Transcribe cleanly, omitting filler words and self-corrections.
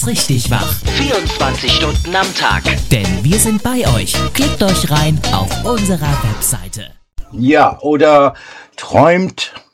Richtig wach. 24 Stunden am Tag. Denn wir sind bei euch. Klickt euch rein auf unserer Webseite. Ja, oder träumt